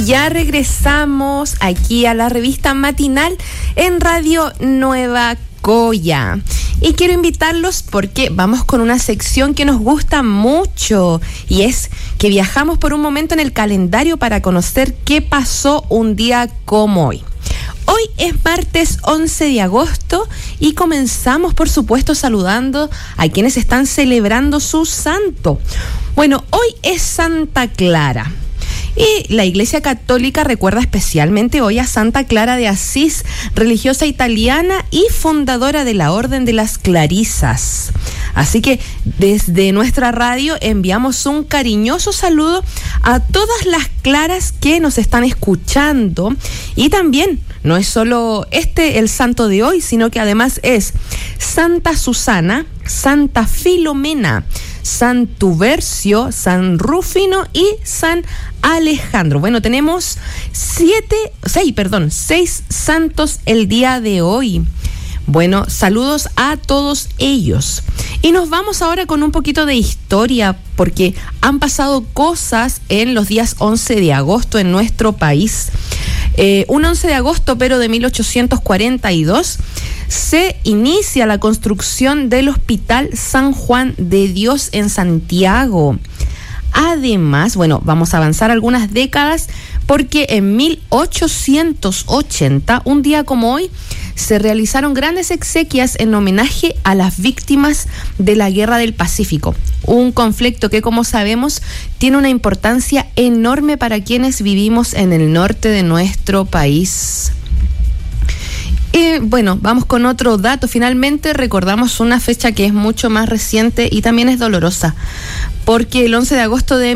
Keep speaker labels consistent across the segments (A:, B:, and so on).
A: Ya regresamos aquí a la revista matinal en Radio Nueva Coya. Y quiero invitarlos porque vamos con una sección que nos gusta mucho y es que viajamos por un momento en el calendario para conocer qué pasó un día como hoy. Hoy es martes 11 de agosto y comenzamos, por supuesto, saludando a quienes están celebrando su santo. Bueno, hoy es Santa Clara. Y la Iglesia Católica recuerda especialmente hoy a Santa Clara de Asís, religiosa italiana y fundadora de la Orden de las Clarisas. Así que desde nuestra radio enviamos un cariñoso saludo a todas las claras que nos están escuchando. Y también no es solo el santo de hoy, sino que además es Santa Susana, Santa Filomena, San Tubercio, San Rufino y San Alejandro. Bueno, tenemos 6 santos el día de hoy. Bueno, saludos a todos ellos. Y nos vamos ahora con un poquito de historia, porque han pasado cosas en los días 11 de agosto en nuestro país. Un 11 de agosto, pero de 1842, se inicia la construcción del Hospital San Juan de Dios en Santiago. Además, bueno, vamos a avanzar algunas décadas porque en 1880, un día como hoy, se realizaron grandes exequias en homenaje a las víctimas de la Guerra del Pacífico, un conflicto que, como sabemos, tiene una importancia enorme para quienes vivimos en el norte de nuestro país. Bueno, vamos con otro dato. Finalmente recordamos una fecha que es mucho más reciente y también es dolorosa, porque el 11 de agosto de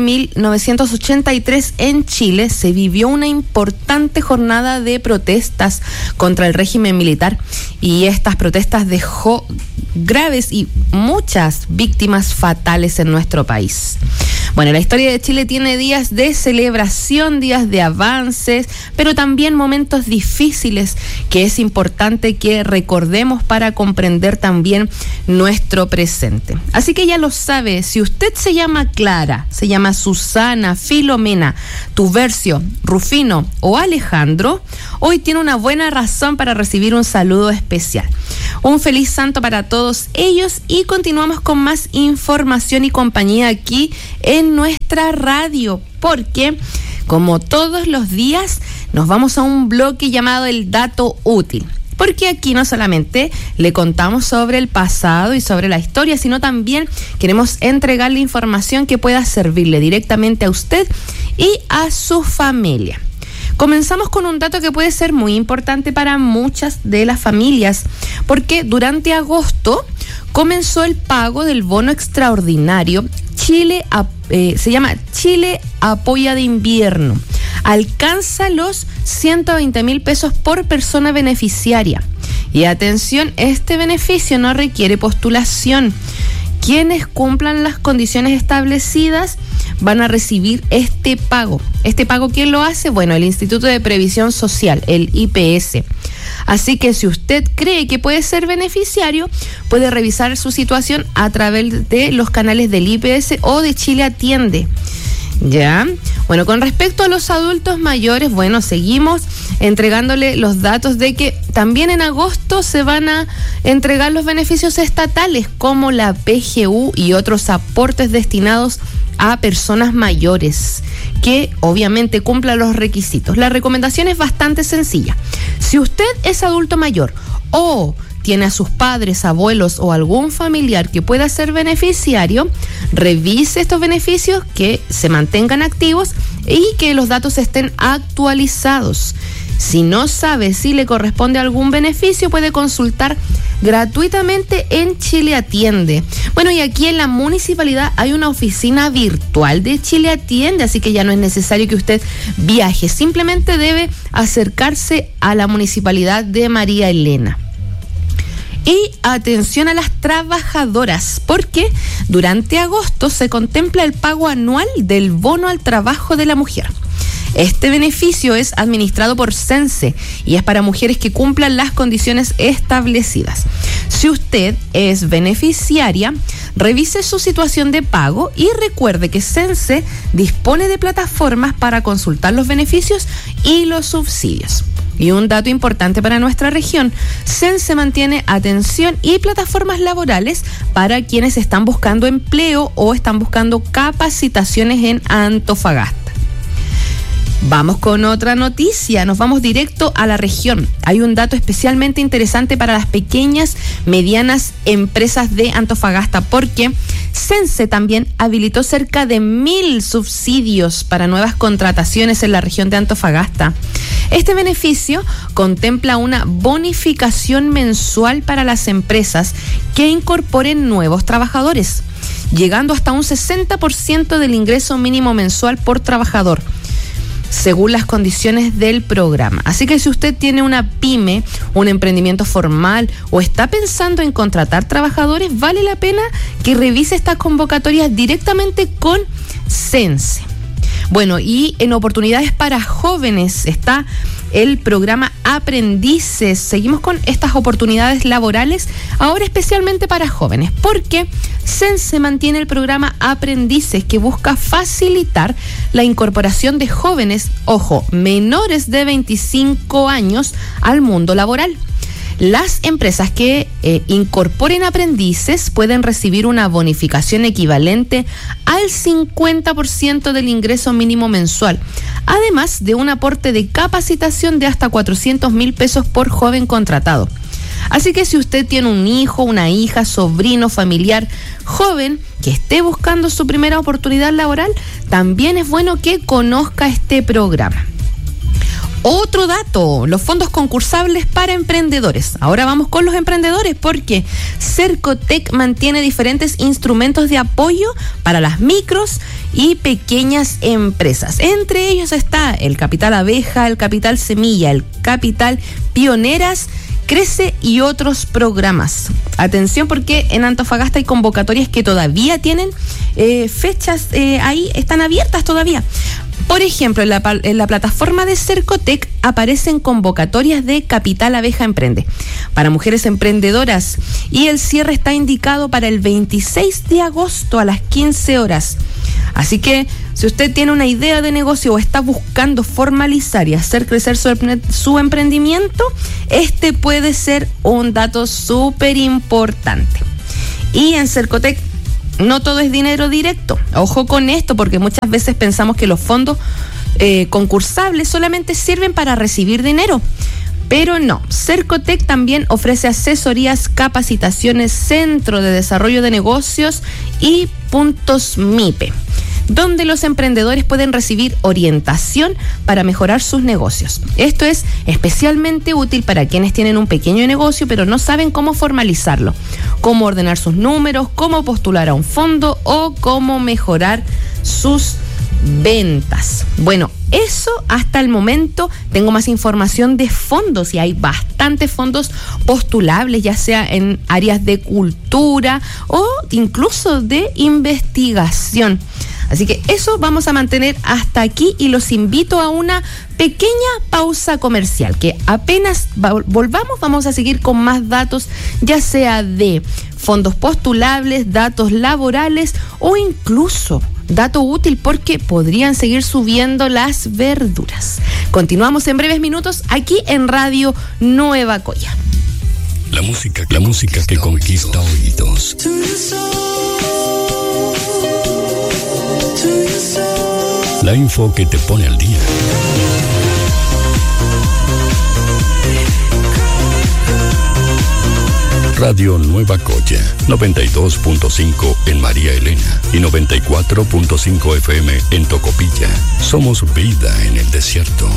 A: 1983 en Chile se vivió una importante jornada de protestas contra el régimen militar, y estas protestas dejó graves y muchas víctimas fatales en nuestro país. Bueno, la historia de Chile tiene días de celebración, días de avances, pero también momentos difíciles que es importante que recordemos para comprender también nuestro presente. Así que ya lo sabe, si usted se llama Clara, se llama Susana, Filomena, Tubercio, Rufino o Alejandro, hoy tiene una buena razón para recibir un saludo especial. Un feliz santo para todos ellos, y continuamos con más información y compañía aquí en nuestra radio, porque como todos los días nos vamos a un bloque llamado El Dato Útil, porque aquí no solamente le contamos sobre el pasado y sobre la historia, sino también queremos entregarle información que pueda servirle directamente a usted y a su familia. Comenzamos con un dato que puede ser muy importante para muchas de las familias, porque durante agosto comenzó el pago del bono extraordinario se llama Chile Apoya de Invierno. Alcanza los 120,000 pesos por persona beneficiaria. Y atención, este beneficio no requiere postulación. Quienes cumplan las condiciones establecidas van a recibir este pago. ¿Este pago quién lo hace? Bueno, el Instituto de Previsión Social, el IPS. Así que si usted cree que puede ser beneficiario, puede revisar su situación a través de los canales del IPS o de Chile Atiende. ¿Ya? Bueno, con respecto a los adultos mayores, bueno, seguimos entregándole los datos de que también en agosto se van a entregar los beneficios estatales como la PGU y otros aportes destinados a personas mayores que obviamente cumplan los requisitos. La recomendación es bastante sencilla. Si usted es adulto mayor o tiene a sus padres, abuelos o algún familiar que pueda ser beneficiario, revise estos beneficios, que se mantengan activos y que los datos estén actualizados. Si no sabe si le corresponde algún beneficio, puede consultar gratuitamente en Chile Atiende. Bueno, y aquí en la municipalidad hay una oficina virtual de Chile Atiende, así que ya no es necesario que usted viaje, simplemente debe acercarse a la municipalidad de María Elena. Y atención a las trabajadoras, porque durante agosto se contempla el pago anual del bono al trabajo de la mujer. Este beneficio es administrado por CENSE y es para mujeres que cumplan las condiciones establecidas. Si usted es beneficiaria, Revise su situación de pago y recuerde que Sense dispone de plataformas para consultar los beneficios y los subsidios. Y un dato importante para nuestra región, Sense mantiene atención y plataformas laborales para quienes están buscando empleo o están buscando capacitaciones en Antofagasta. Vamos con otra noticia, nos vamos directo a la región. Hay un dato especialmente interesante para las pequeñas, medianas empresas de Antofagasta, porque Sense también habilitó cerca de 1.000 subsidios para nuevas contrataciones en la región de Antofagasta. Este beneficio contempla una bonificación mensual para las empresas que incorporen nuevos trabajadores, llegando hasta un 60% del ingreso mínimo mensual por trabajador, según las condiciones del programa. Así que si usted tiene una pyme, un emprendimiento formal o está pensando en contratar trabajadores, vale la pena que revise estas convocatorias directamente con Sense. Bueno, y en oportunidades para jóvenes está el programa Aprendices. Seguimos con estas oportunidades laborales, ahora especialmente para jóvenes, porque Sense mantiene el programa Aprendices, que busca facilitar la incorporación de jóvenes, ojo, menores de 25 años al mundo laboral. Las empresas que incorporen aprendices pueden recibir una bonificación equivalente al 50% del ingreso mínimo mensual, además de un aporte de capacitación de hasta 400.000 pesos por joven contratado. Así que si usted tiene un hijo, una hija, sobrino, familiar joven que esté buscando su primera oportunidad laboral, también es bueno que conozca este programa. Otro dato, los fondos concursables para emprendedores. Ahora vamos con los emprendedores, porque Cercotec mantiene diferentes instrumentos de apoyo para las micros y pequeñas empresas. Entre ellos está el Capital Abeja, el Capital Semilla, el Capital Pioneras, Crece y otros programas. Atención, porque en Antofagasta hay convocatorias que todavía tienen fechas, ahí están abiertas todavía. Por ejemplo, en la plataforma de Cercotec aparecen convocatorias de Capital Abeja Emprende para mujeres emprendedoras, y el cierre está indicado para el 26 de agosto a las 15 horas. Así que si usted tiene una idea de negocio o está buscando formalizar y hacer crecer su emprendimiento, este puede ser un dato súper importante. Y en Cercotec no todo es dinero directo. Ojo con esto, porque muchas veces pensamos que los fondos concursables solamente sirven para recibir dinero. Pero no, Cercotec también ofrece asesorías, capacitaciones, centro de desarrollo de negocios y puntos MIPE, donde los emprendedores pueden recibir orientación para mejorar sus negocios. Esto es especialmente útil para quienes tienen un pequeño negocio pero no saben cómo formalizarlo, cómo ordenar sus números, cómo postular a un fondo o cómo mejorar sus ventas. Bueno, eso hasta el momento. Tengo más información de fondos y hay bastantes fondos postulables, ya sea en áreas de cultura o incluso de investigación. Así que eso vamos a mantener hasta aquí y los invito a una pequeña pausa comercial, que apenas volvamos vamos a seguir con más datos, ya sea de fondos postulables, datos laborales o incluso dato útil, porque podrían seguir subiendo las verduras. Continuamos en breves minutos aquí en Radio Nueva Coya.
B: La música que conquista oídos. La info que te pone al día. Radio Nueva Coya, 92.5 en María Elena y 94.5 FM en Tocopilla. Somos vida en el desierto.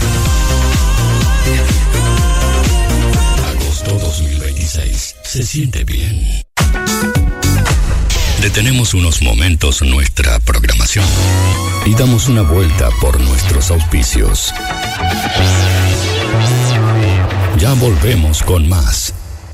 B: Agosto 2026. Se siente bien. Detenemos unos momentos nuestra programación y damos una vuelta por nuestros auspicios. Ya volvemos con más.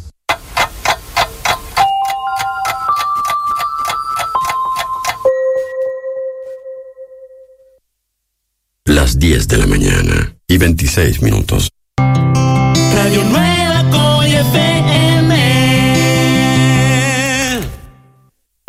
B: Las 10 de la mañana y 26 minutos.
C: Radio Nueva Coya FM.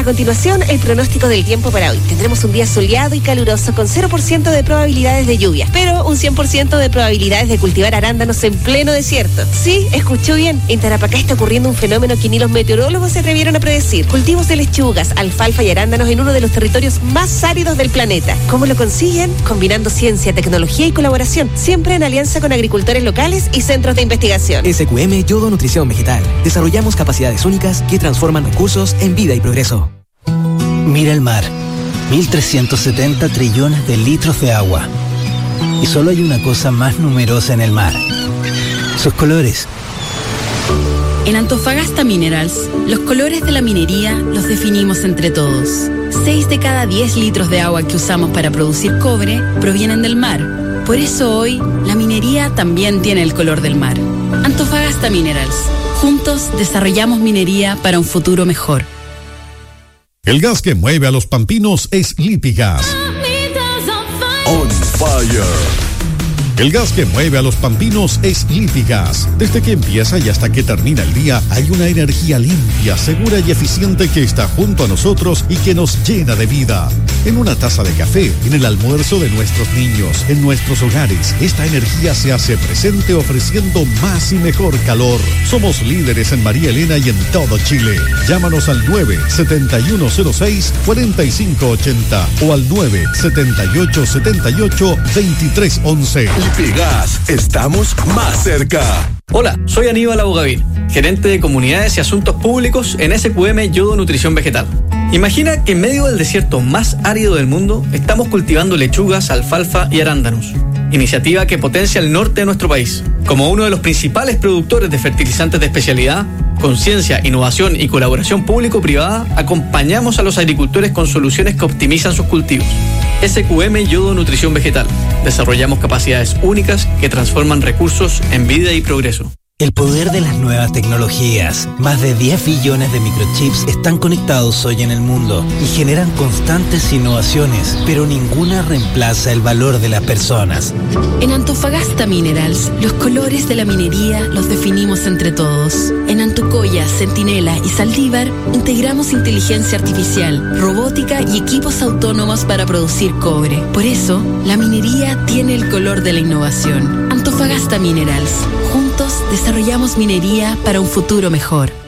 D: continuación, el pronóstico del tiempo para hoy. Tendremos un día soleado y caluroso con 0% de probabilidades de lluvia, pero un 100% de probabilidades de cultivar arándanos en pleno desierto. Sí, escuchó bien. En Tarapacá está ocurriendo un fenómeno que ni los meteorólogos se atrevieron a predecir. Cultivos de lechugas, alfalfa y arándanos en uno de los territorios más áridos del planeta. ¿Cómo lo consiguen? Combinando ciencia, tecnología y colaboración, siempre en alianza con agricultores locales y centros de investigación.
E: SQM Yodo Nutrición Vegetal. Desarrollamos capacidades únicas que transforman recursos en vida y progreso.
F: Mira el mar. 1.370 trillones de litros de agua. Y solo hay una cosa más numerosa en el mar. Sus colores.
G: En Antofagasta Minerals, los colores de la minería los definimos entre todos. 6 de cada 10 litros de agua que usamos para producir cobre provienen del mar. Por eso hoy, la minería también tiene el color del mar. Antofagasta Minerals. Juntos desarrollamos minería para un futuro mejor.
H: El gas que mueve a los pampinos es Lipigas. On fire. El gas que mueve a los pampinos es Lipigas. Desde que empieza y hasta que termina el día, hay una energía limpia, segura y eficiente que está junto a nosotros y que nos llena de vida. En una taza de café, en el almuerzo de nuestros niños, en nuestros hogares, esta energía se hace presente ofreciendo más y mejor calor. Somos líderes en María Elena y en todo Chile. Llámanos al 97106-4580 o al 97878-2311.
I: Lipigas, estamos más cerca.
J: Hola, soy Aníbal Abogavir, gerente de comunidades y asuntos públicos en SQM Yodo Nutrición Vegetal. Imagina que en medio del desierto más árido del mundo estamos cultivando lechugas, alfalfa y arándanos. Iniciativa que potencia el norte de nuestro país. Como uno de los principales productores de fertilizantes de especialidad, con ciencia, innovación y colaboración público-privada, acompañamos a los agricultores con soluciones que optimizan sus cultivos. SQM Yodo Nutrición Vegetal. Desarrollamos capacidades únicas que transforman recursos en vida y progreso.
F: El poder de las nuevas tecnologías. Más de 10 billones de microchips están conectados hoy en el mundo y generan constantes innovaciones, pero ninguna reemplaza el valor de las personas.
G: En Antofagasta Minerals, los colores de la minería los definimos entre todos. En Antucoya, Centinela y Saldívar, integramos inteligencia artificial, robótica y equipos autónomos para producir cobre. Por eso, la minería tiene el color de la innovación. Antofagasta Minerals. Juntos desarrollamos minería para un futuro mejor.